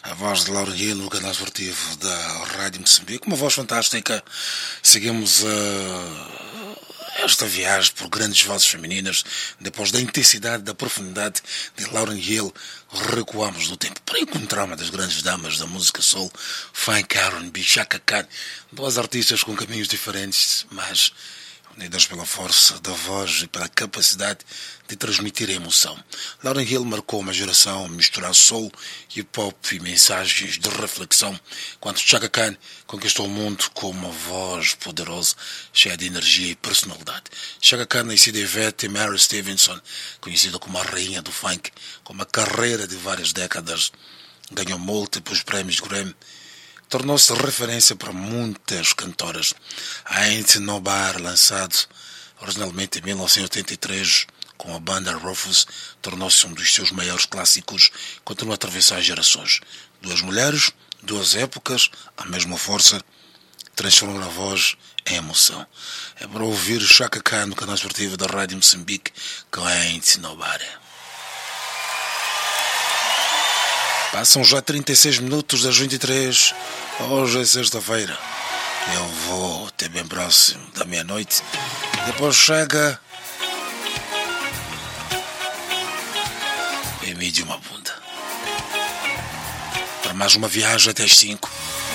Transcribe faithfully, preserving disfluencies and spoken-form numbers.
A voz de Laura Hill no canal esportivo da Rádio Moçambique, uma voz fantástica. Seguimos uh, esta viagem por grandes vozes femininas. Depois da intensidade, da profundidade de Lauryn Hill, recuamos no tempo para encontrar uma das grandes damas da música soul, funk, R and B, Chaka Khan. Duas artistas com caminhos diferentes, mas unidas pela força da voz e pela capacidade de transmitir a emoção. Lauryn Hill marcou uma geração a misturar soul, hip-hop e mensagens de reflexão, enquanto Chaka Khan conquistou o mundo com uma voz poderosa, cheia de energia e personalidade. Chaka Khan, nascida em Ivete Mary Stevenson, conhecida como a rainha do funk, com uma carreira de várias décadas, ganhou múltiplos prémios Grammy, tornou-se referência para muitas cantoras. Ain't Nobody, lançado originalmente em mil novecentos e oitenta e três com a banda Rufus, tornou-se um dos seus maiores clássicos, continua a atravessar gerações. Duas mulheres, duas épocas, a mesma força, transformam a voz em emoção. É para ouvir Chaka Khan no canal esportivo da Rádio Moçambique com Ain't Nobody. Passam já trinta e seis minutos das vinte e três. Hoje é sexta-feira. Eu vou até bem próximo da meia-noite. Depois chega e mide uma bunda. Para mais uma viagem até às cinco.